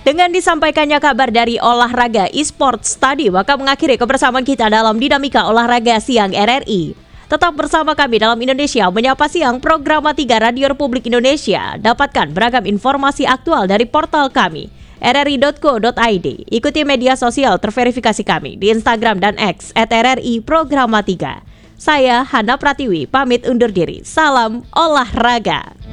Dengan disampaikannya kabar dari olahraga e-sports tadi, maka mengakhiri kebersamaan kita dalam Dinamika Olahraga Siang RRI. Tetap bersama kami dalam Indonesia Menyapa Siang, program 3 Radio Republik Indonesia. Dapatkan beragam informasi aktual dari portal kami, rri.co.id. Ikuti media sosial terverifikasi kami di Instagram dan X @RRI Programa 3. Saya Hana Pratiwi, pamit undur diri. Salam olahraga.